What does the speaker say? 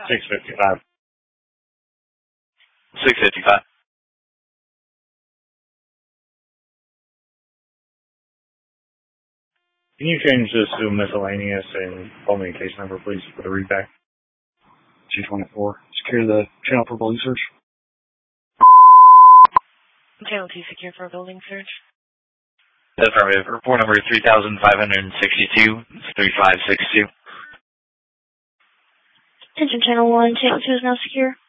655. 655. Can you change this to miscellaneous and call me a case number, please, for the readback? 224. Secure the channel for building search. Channel 2 secure for a building search. Affirmative. Report number 3562, 3562. Attention Channel 1, Channel 2 is now secure.